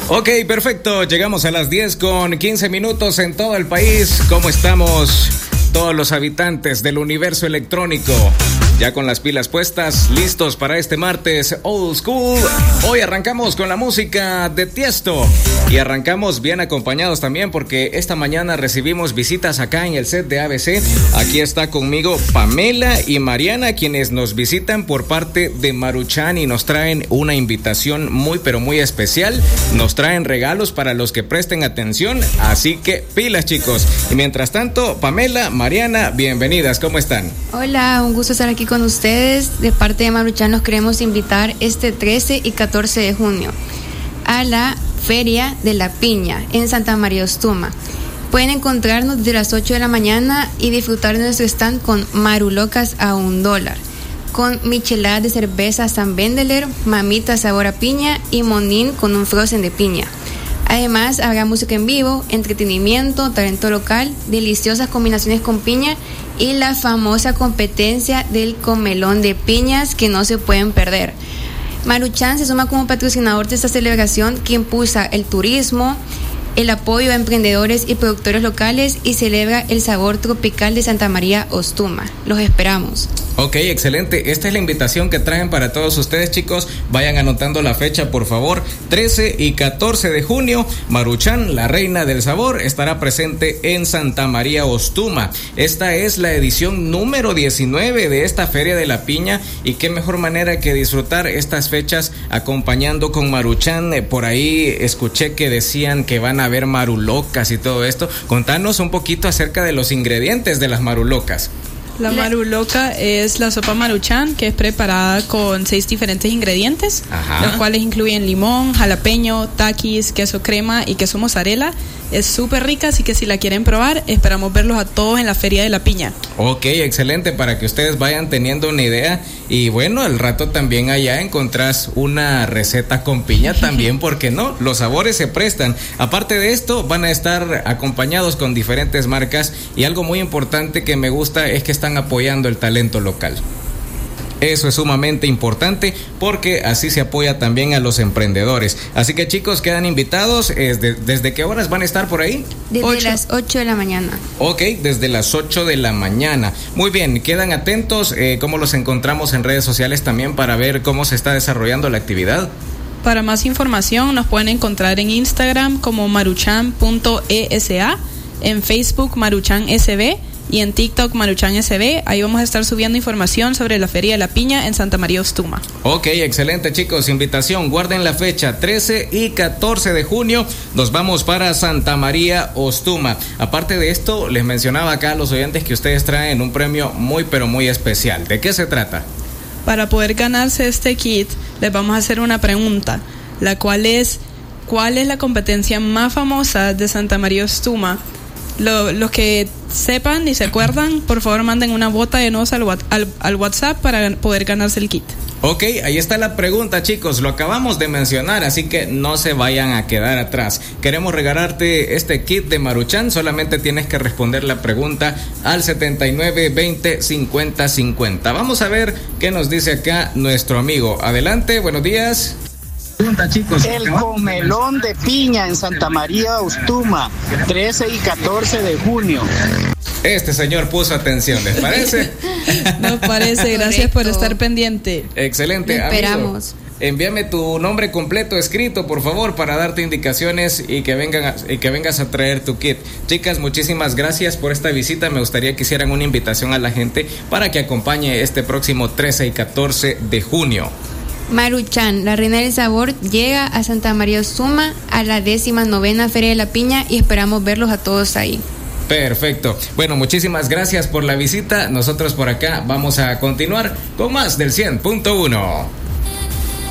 Ok, perfecto. Llegamos a las 10:15 en todo el país. ¿Cómo estamos todos los habitantes del universo electrónico? Ya con las pilas puestas, listos para este martes Old School. Hoy arrancamos con la música de Tiesto y arrancamos bien acompañados también porque esta mañana recibimos visitas acá en el set de ABC. Aquí está conmigo Pamela y Mariana, quienes nos visitan por parte de Maruchan y nos traen una invitación muy pero muy especial. Nos traen regalos para los que presten atención, así que pilas, chicos. Y mientras tanto, Pamela, Mariana, bienvenidas, ¿cómo están? Hola, un gusto estar aquí con ustedes. De parte de Maruchan los queremos invitar este 13 y 14 de junio a la Feria de la Piña en Santa María Ostuma. Pueden encontrarnos desde las 8 de la mañana y disfrutar de nuestro stand con marulocas a $1, con micheladas de cerveza San Vendeler, mamita sabor a piña y monín con un frozen de piña. Además, habrá música en vivo, entretenimiento, talento local, deliciosas combinaciones con piña y la famosa competencia del comelón de piñas que no se pueden perder. Maruchan se suma como patrocinador de esta celebración que impulsa el turismo, el apoyo a emprendedores y productores locales y celebra el sabor tropical de Santa María Ostuma. Los esperamos. Ok, excelente. Esta es la invitación que traen para todos ustedes, chicos. Vayan anotando la fecha, por favor. 13 y 14 de junio, Maruchan, la reina del sabor, estará presente en Santa María Ostuma. Esta es la edición número 19 de esta Feria de la Piña y qué mejor manera que disfrutar estas fechas acompañando con Maruchan. Por ahí escuché que decían que van a haber marulocas y todo esto. Contanos un poquito acerca de los ingredientes de las marulocas. La maruloca es la sopa Maruchan, que es preparada con 6 diferentes ingredientes, los cuales incluyen limón, jalapeño, taquis, queso crema y queso mozzarella. Es súper rica, así que si la quieren probar, esperamos verlos a todos en la Feria de la Piña. Ok, excelente, para que ustedes vayan teniendo una idea. Y bueno, al rato también allá encontrás una receta con piña también, ¿por qué no? Los sabores se prestan. Aparte de esto, van a estar acompañados con diferentes marcas y algo muy importante que me gusta es que están apoyando el talento local. Eso es sumamente importante porque así se apoya también a los emprendedores. Así que, chicos, quedan invitados. ¿Desde qué horas van a estar por ahí? Desde las 8 de la mañana. Ok, desde las 8 de la mañana. Muy bien, quedan atentos. ¿Cómo los encontramos en redes sociales también para ver cómo se está desarrollando la actividad? Para más información nos pueden encontrar en Instagram como maruchan.esa, en Facebook maruchansb y en TikTok Maruchan SB. Ahí vamos a estar subiendo información sobre la Feria de la Piña en Santa María Ostuma. Ok, excelente, chicos, invitación, guarden la fecha, 13 y 14 de junio, nos vamos para Santa María Ostuma. Aparte de esto, les mencionaba acá a los oyentes que ustedes traen un premio muy pero muy especial. ¿De qué se trata? Para poder ganarse este kit, les vamos a hacer una pregunta, la cual es: ¿cuál es la competencia más famosa de Santa María Ostuma? Los que sepan y se acuerdan, por favor manden una bota de voz al WhatsApp para poder ganarse el kit. Ok, ahí está la pregunta, chicos, lo acabamos de mencionar, así que no se vayan a quedar atrás. Queremos regalarte este kit de Maruchan, solamente tienes que responder la pregunta al 79 20 50 50. Vamos a ver qué nos dice acá nuestro amigo. Adelante, buenos días. El comelón de piña en Santa María Ostuma, 13 y 14 de junio. Este señor puso atención, ¿les parece? Nos parece, gracias por estar pendiente. Excelente, lo esperamos. Amigo, envíame tu nombre completo escrito, por favor, para darte indicaciones y que vengas a traer tu kit. Chicas, muchísimas gracias por esta visita. Me gustaría que hicieran una invitación a la gente para que acompañe este próximo 13 y 14 de junio. Maruchan, la reina del sabor, llega a Santa María Ostuma a la 19ª Feria de la Piña y esperamos verlos a todos ahí. Perfecto. Bueno, muchísimas gracias por la visita. Nosotros por acá vamos a continuar con más del 100.1.